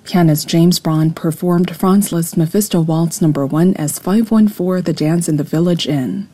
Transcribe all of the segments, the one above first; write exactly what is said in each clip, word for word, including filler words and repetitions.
Pianist James Braun performed Franz Liszt's Mephisto Waltz number one as five one four The Dance in the Village Inn.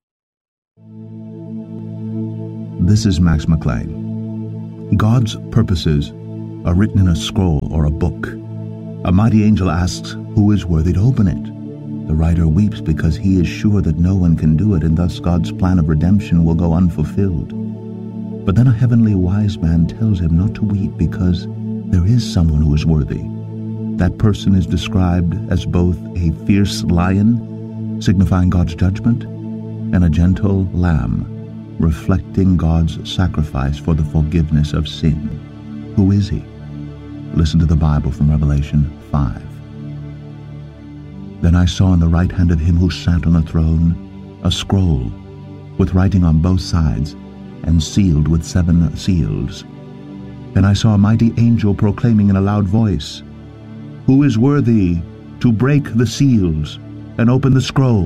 This is Max McLean. God's purposes are written in a scroll or a book. A mighty angel asks, who is worthy to open it? The writer weeps because he is sure that no one can do it, and thus God's plan of redemption will go unfulfilled. But then a heavenly wise man tells him not to weep because there is someone who is worthy. That person is described as both a fierce lion, signifying God's judgment, and a gentle lamb, reflecting God's sacrifice for the forgiveness of sin. Who is he? Listen to the Bible from Revelation five. Then I saw in the right hand of him who sat on the throne a scroll with writing on both sides and sealed with seven seals. And I saw a mighty angel proclaiming in a loud voice, who is worthy to break the seals and open the scroll?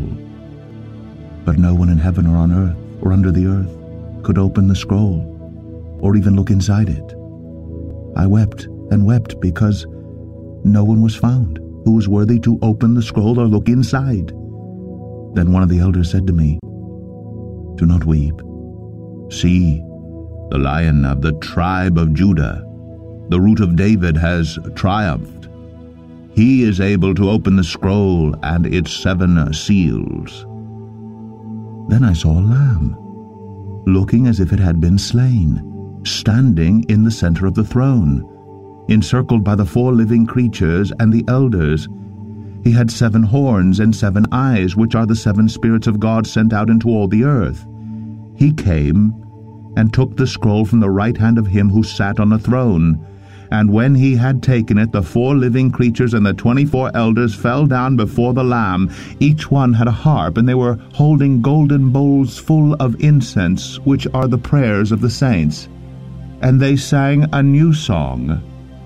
But no one in heaven or on earth or under the earth could open the scroll or even look inside it. I wept and wept because no one was found who was worthy to open the scroll or look inside. Then one of the elders said to me, do not weep. See, the Lion of the tribe of Judah, the Root of David, has triumphed. He is able to open the scroll and its seven seals. Then I saw a lamb, looking as if it had been slain, standing in the center of the throne, encircled by the four living creatures and the elders. He had seven horns and seven eyes, which are the seven spirits of God sent out into all the earth. He came and took the scroll from the right hand of him who sat on the throne. And when he had taken it, the four living creatures and the twenty-four elders fell down before the Lamb. Each one had a harp, and they were holding golden bowls full of incense, which are the prayers of the saints. And they sang a new song.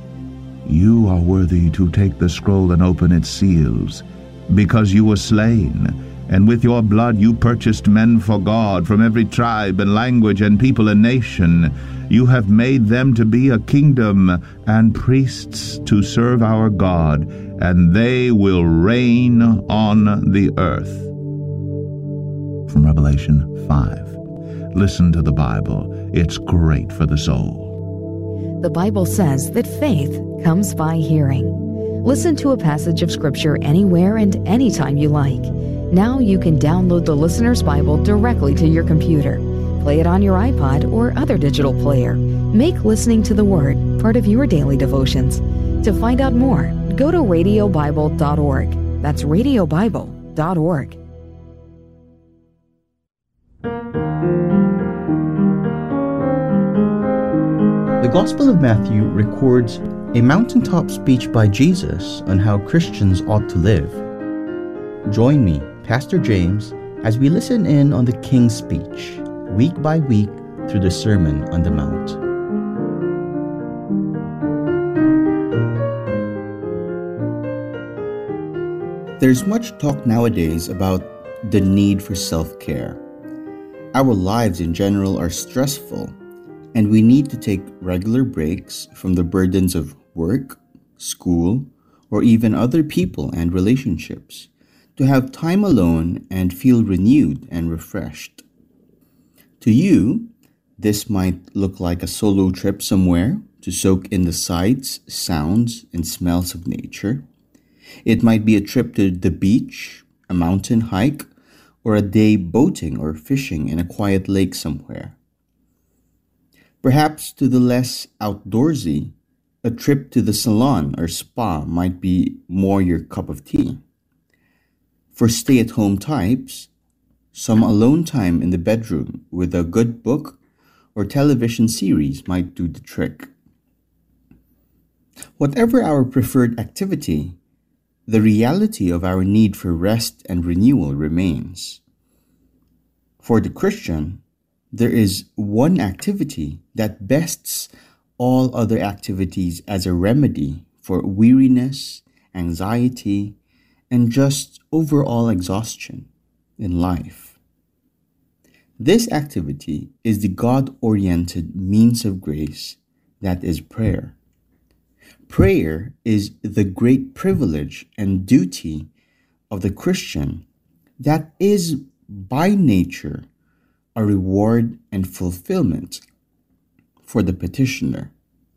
You are worthy to take the scroll and open its seals, because you were slain, and with your blood you purchased men for God from every tribe and language and people and nation. You have made them to be a kingdom and priests to serve our God, and they will reign on the earth. From Revelation five. Listen to the Bible. It's great for the soul. The Bible says that faith comes by hearing. Listen to a passage of Scripture anywhere and anytime you like. Now you can download the Listener's Bible directly to your computer. Play it on your iPod or other digital player. Make listening to the Word part of your daily devotions. To find out more, go to radio bible dot org. That's radio bible dot org. The Gospel of Matthew records a mountaintop speech by Jesus on how Christians ought to live. Join me, Pastor James, as we listen in on the King's speech, week by week through the Sermon on the Mount. There's much talk nowadays about the need for self-care. Our lives in general are stressful, and we need to take regular breaks from the burdens of work, school, or even other people and relationships to have time alone and feel renewed and refreshed. To you, this might look like a solo trip somewhere to soak in the sights, sounds, and smells of nature. It might be a trip to the beach, a mountain hike, or a day boating or fishing in a quiet lake somewhere. Perhaps to the less outdoorsy, a trip to the salon or spa might be more your cup of tea. For stay-at-home types, some alone time in the bedroom with a good book or television series might do the trick. Whatever our preferred activity, the reality of our need for rest and renewal remains. For the Christian, there is one activity that bests all other activities as a remedy for weariness, anxiety, and just overall exhaustion in life. This activity is the God-oriented means of grace that is prayer. prayer is the great privilege and duty of the Christian that is by nature a reward and fulfillment for the petitioner.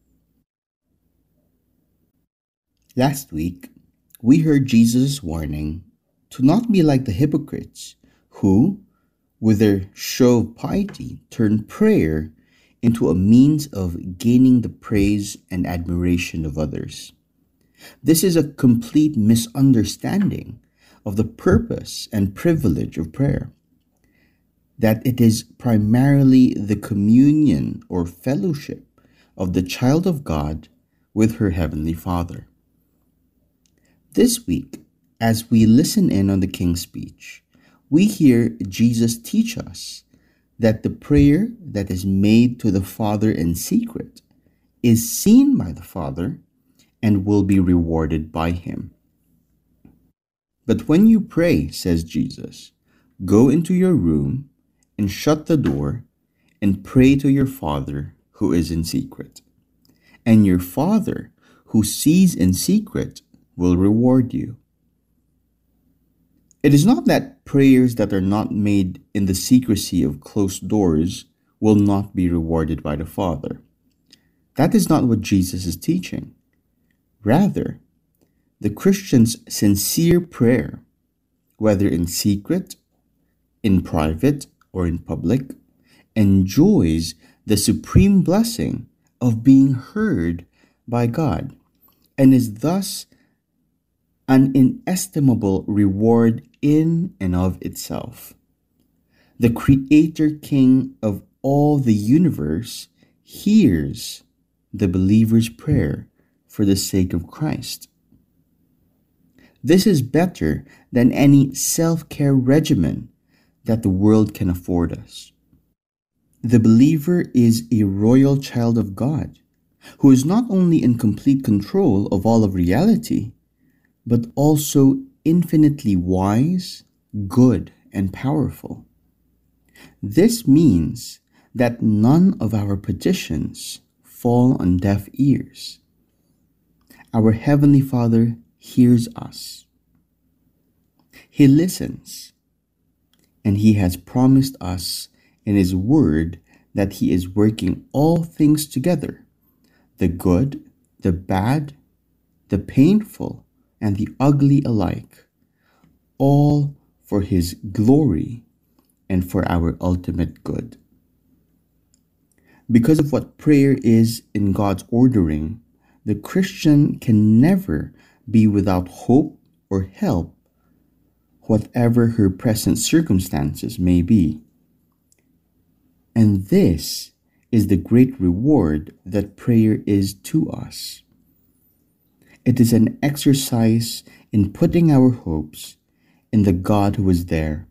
Last week, we heard Jesus' warning to not be like the hypocrites who, with their show of piety, turn prayer into a means of gaining the praise and admiration of others. This is a complete misunderstanding of the purpose and privilege of prayer, that it is primarily the communion or fellowship of the child of God with her Heavenly Father. This week, as we listen in on the King's speech, we hear Jesus teach us that the prayer that is made to the Father in secret is seen by the Father and will be rewarded by Him. But when you pray, says Jesus, go into your room and shut the door and pray to your Father who is in secret. And your Father who sees in secret will reward you. It is not that prayers that are not made in the secrecy of closed doors will not be rewarded by the Father. That is not what Jesus is teaching. Rather, the Christian's sincere prayer, whether in secret, in private, or in public, enjoys the supreme blessing of being heard by God and is thus an inestimable reward in and of itself. The Creator King of all the universe hears the believer's prayer for the sake of Christ. This is better than any self-care regimen that the world can afford us. The believer is a royal child of God, who is not only in complete control of all of reality, but also infinitely wise, good, and powerful. This means that none of our petitions fall on deaf ears. Our Heavenly Father hears us. He listens, and He has promised us in His Word that He is working all things together, the good, the bad, the painful, and the ugly alike, all for His glory and for our ultimate good. Because of what prayer is in God's ordering, the Christian can never be without hope or help, whatever her present circumstances may be. And this is the great reward that prayer is to us. It is an exercise in putting our hopes in the God who is there,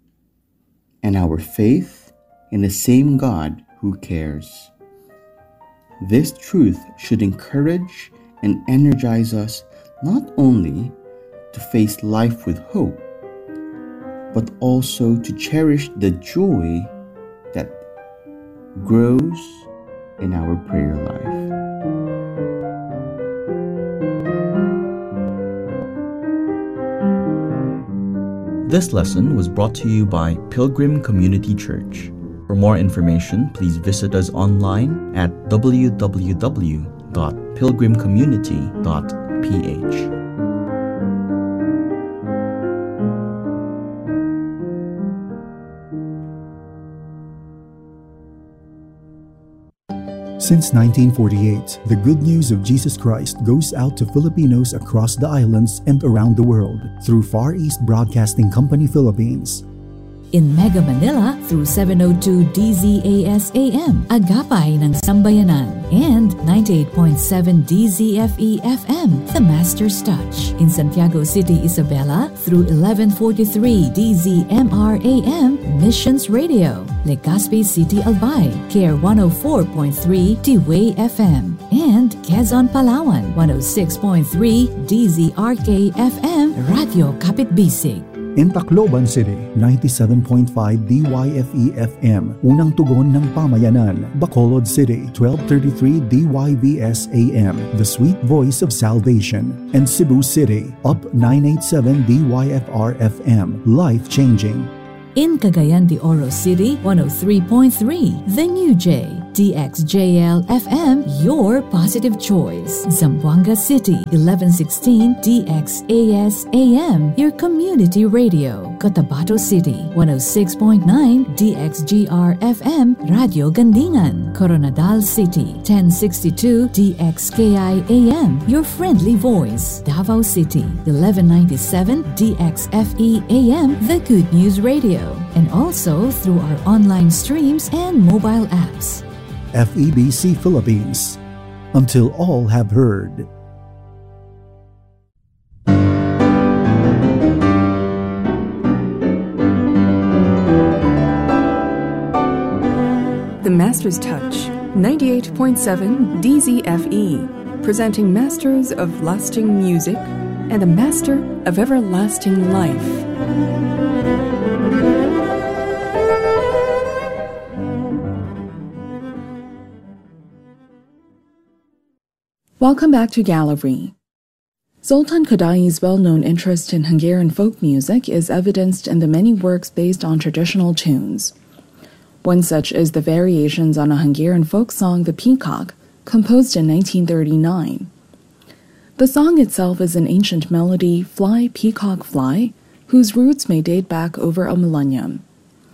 and our faith in the same God who cares. This truth should encourage and energize us not only to face life with hope, but also to cherish the joy that grows in our prayer life. This lesson was brought to you by Pilgrim Community Church. For more information, please visit us online at w w w dot pilgrim community dot p h. Since nineteen forty-eight, the good news of Jesus Christ goes out to Filipinos across the islands and around the world through Far East Broadcasting Company Philippines. In Mega Manila through seven oh two D Z A S A M, Agapay ng Sambayanan, and ninety-eight point seven D Z F E F M, The Master's Touch. In Santiago City, Isabela through eleven forty-three D Z M R A M, Missions Radio. Legazpi City, Albay, K R one oh four point three T-Way F M, and Quezon, Palawan, one oh six point three D Z R K F M, Radio Kapit Bisig. In Tacloban City, ninety-seven point five D Y F E F M, unang tugon ng pamayanan. Bacolod City, twelve thirty-three D Y V S A M, the sweet voice of salvation. And Cebu City, up nine eighty-seven D Y F R F M, life-changing. In Cagayan de Oro City, one oh three point three, The New J, D X J L F M, your positive choice. Zamboanga City, eleven sixteen D X A S A M, your community radio. Cotabato City, one oh six point nine D X G R F M, Radio Gandingan. Coronadal City, ten sixty-two D X K I A M, your friendly voice. Davao City, eleven ninety-seven D X F E A M, the Good News Radio. And also through our online streams and mobile apps. F E B C Philippines, until all have heard. The Master's Touch, ninety-eight point seven D Z F E, presenting Masters of Lasting Music and the Master of Everlasting Life. Welcome back to Gallery. Zoltan Kodai's well-known interest in Hungarian folk music is evidenced in the many works based on traditional tunes. One such is the variations on a Hungarian folk song, The Peacock, composed in nineteen thirty-nine. The song itself is an ancient melody, Fly, Peacock, Fly, whose roots may date back over a millennium.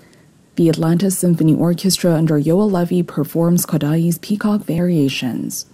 The Atlantis Symphony Orchestra under Yoel Levy performs Kodai's Peacock variations.